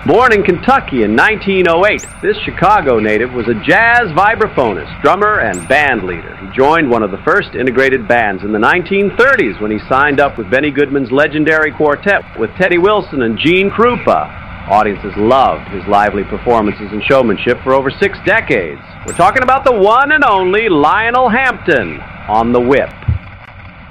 Born in Kentucky in 1908, this Chicago native was a jazz vibraphonist, drummer, and band leader. He joined one of the first integrated bands in the 1930s when he signed up with Benny Goodman's legendary quartet with Teddy Wilson and Gene Krupa. Audiences loved his lively performances and showmanship for over 6 decades. We're talking about the one and only Lionel Hampton on the Whip.